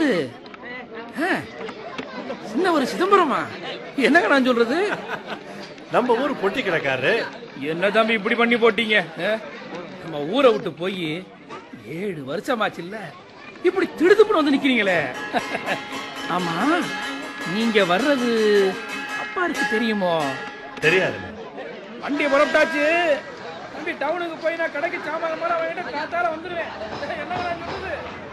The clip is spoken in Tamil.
சின்ன ஒரு சிதம்பரமா? என்னங்க நான் சொல்றது? நம்ம ஊர் பொட்டி கிடக்காரு. என்ன தம்பி இப்படி பண்ணி போட்டீங்க? நம்ம ஊரை விட்டு போய் 7 வருஷமாச்சு இல்ல, இப்படி திடுதுப்புன்னு வந்து நிக்கிறீங்களே. ஆமா, நீங்க வர்றது அப்பாருக்கு தெரியுமோ? தெரியாது. வண்டி புறப்பட்டாச்சு. தம்பி டவுனுக்கு போய் நான் கடைக்கு சாமான வாங்கிட்டு காத்தால வந்துடுவேன். என்ன சொல்றது?